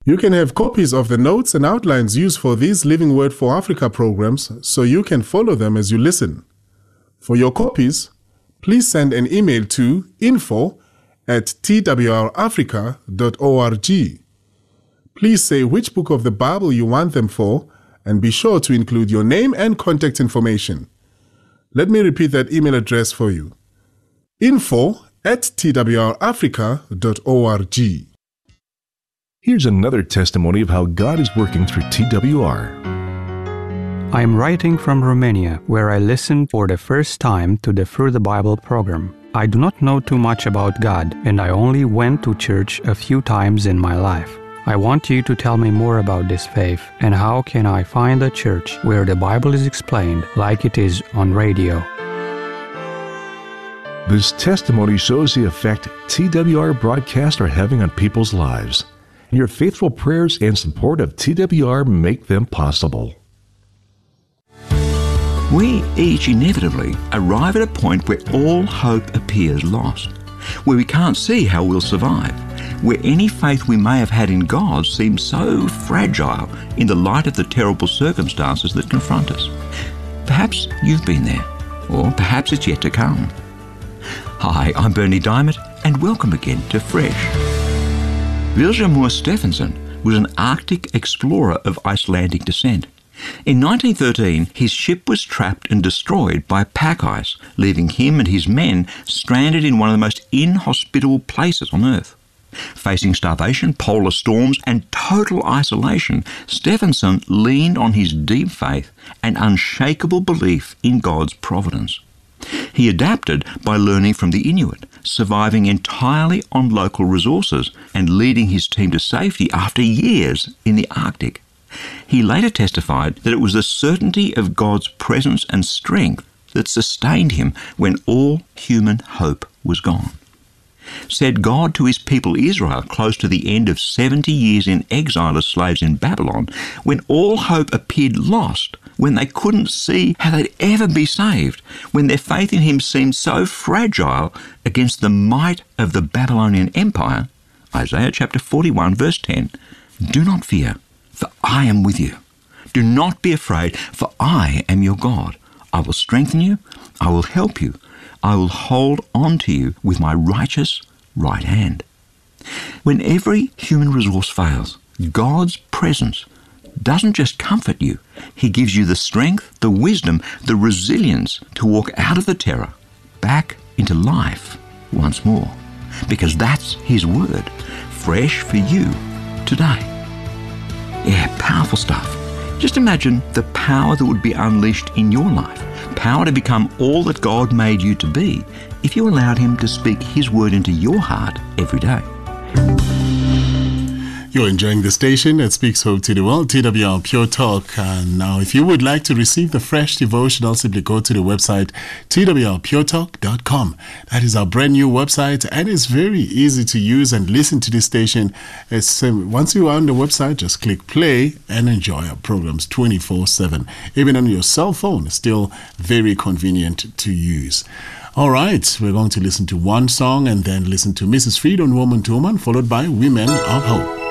You can have copies of the notes and outlines used for these Living Word for Africa programs so you can follow them as you listen. For your copies, please send an email to info@twrafrica.org. Please say which book of the Bible you want them for and be sure to include your name and contact information. Let me repeat that email address for you. info@twrafrica.org. Here's another testimony of how God is working through TWR. I am writing from Romania, where I listened for the first time to the Through the Bible program. I do not know too much about God, and I only went to church a few times in my life. I want you to tell me more about this faith, and how can I find a church where the Bible is explained like it is on radio. This testimony shows the effect TWR broadcasts are having on people's lives. Your faithful prayers and support of TWR make them possible. We each inevitably arrive at a point where all hope appears lost, where we can't see how we'll survive, where any faith we may have had in God seems so fragile in the light of the terrible circumstances that confront us. Perhaps you've been there, or perhaps it's yet to come. Hi, I'm Bernie Diamond, and welcome again to Fresh. Vilhjalmur Stefansson was an Arctic explorer of Icelandic descent. In 1913, his ship was trapped and destroyed by pack ice, leaving him and his men stranded in one of the most inhospitable places on Earth. Facing starvation, polar storms, and total isolation, Stefansson leaned on his deep faith and unshakable belief in God's providence. He adapted by learning from the Inuit, surviving entirely on local resources and leading his team to safety after years in the Arctic. He later testified that it was the certainty of God's presence and strength that sustained him when all human hope was gone. Said God to his people Israel close to the end of 70 years in exile as slaves in Babylon, when all hope appeared lost, when they couldn't see how they'd ever be saved, when their faith in him seemed so fragile against the might of the Babylonian Empire, Isaiah chapter 41 verse 10, "Do not fear, for I am with you. Do not be afraid, for I am your God. I will strengthen you, I will help you, I will hold on to you with my righteous right hand." When every human resource fails, God's presence doesn't just comfort you. He gives you the strength, the wisdom, the resilience to walk out of the terror, back into life once more. Because that's his word, fresh for you today. Yeah, powerful stuff. Just imagine the power that would be unleashed in your life. Power to become all that God made you to be if you allowed him to speak his word into your heart every day. You're enjoying the station that speaks hope to the world, TWR Pure Talk. And now, if you would like to receive the fresh devotional, simply go to the website twrpuretalk.com. That is our brand new website, and it's very easy to use and listen to this station. Once you are on the website, just click play and enjoy our programs 24/7. Even on your cell phone, it's still very convenient to use. All right, we're going to listen to one song and then listen to Mrs. Freed on Woman to Woman, followed by Women of Hope.